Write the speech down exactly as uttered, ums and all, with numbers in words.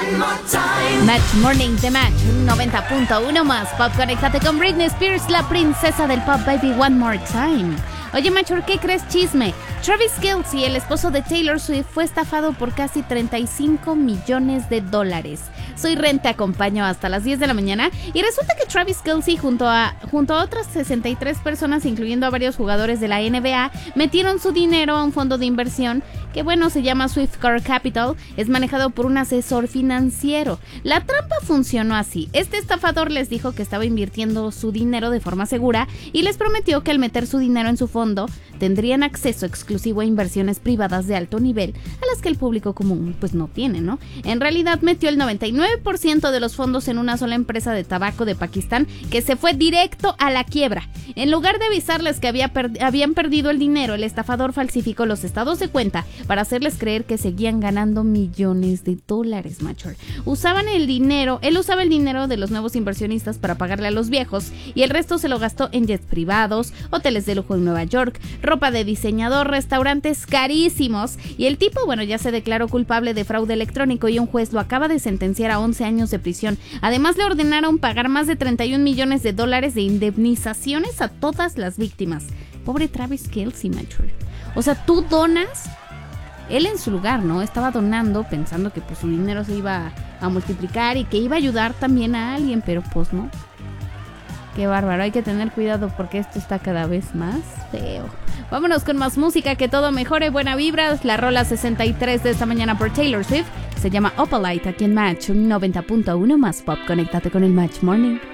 Match Morning de Match noventa punto uno más pop. Conéctate con Britney Spears, la princesa del pop, baby, one more time. Oye, Macho, ¿qué crees? Chisme. Travis Kelce, el esposo de Taylor Swift, fue estafado por casi treinta y cinco millones de dólares. Soy Ren, te acompaño hasta las diez de la mañana. Y resulta que Travis Kelce, junto a, junto a otras sesenta y tres personas, incluyendo a varios jugadores de la N B A, metieron su dinero a un fondo de inversión que, bueno, se llama Swift Car Capital. Es manejado por un asesor financiero. La trampa funcionó así. Este estafador les dijo que estaba invirtiendo su dinero de forma segura y les prometió que al meter su dinero en su fondo tendrían acceso exclusivo a inversiones privadas de alto nivel a las que el público común pues no tiene, ¿no? En realidad metió el noventa y nueve por ciento de los fondos en una sola empresa de tabaco de Pakistán que se fue directo a la quiebra. En lugar de avisarles que había per- habían perdido el dinero, el estafador falsificó los estados de cuenta para hacerles creer que seguían ganando millones de dólares, macho. Usaban el dinero, él usaba el dinero de los nuevos inversionistas para pagarle a los viejos y el resto se lo gastó en jets privados, hoteles de lujo en Nueva York, ropa de diseñador, restaurantes carísimos, y el tipo, bueno, ya se declaró culpable de fraude electrónico y un juez lo acaba de sentenciar a once años de prisión. Además, le ordenaron pagar más de treinta y un millones de dólares de indemnizaciones a todas las víctimas. Pobre Travis Kelce, macho. O sea, tú donas, él en su lugar, ¿no? Estaba donando pensando que pues su dinero se iba a multiplicar y que iba a ayudar también a alguien, pero pues no. Qué bárbaro, hay que tener cuidado porque esto está cada vez más feo. Vámonos con más música, que todo mejore, buena vibra. La rola sesenta y tres de esta mañana por Taylor Swift se llama Opalite, aquí en Match noventa punto uno más pop. Conéctate con el Match Morning.